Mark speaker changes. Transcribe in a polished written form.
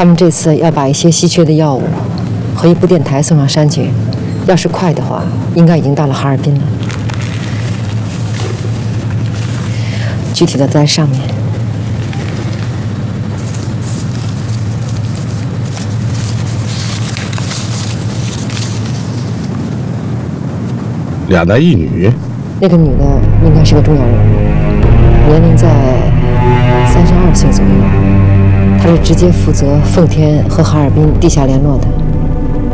Speaker 1: 他们这次要把一些稀缺的药物和一部电台送上山去，要是快的话，应该已经到了哈尔滨了。具体的在上面。
Speaker 2: 2男1女。
Speaker 1: 那个女的应该是个重要人物，年龄在32岁左右。她是直接负责奉天和哈尔滨地下联络的。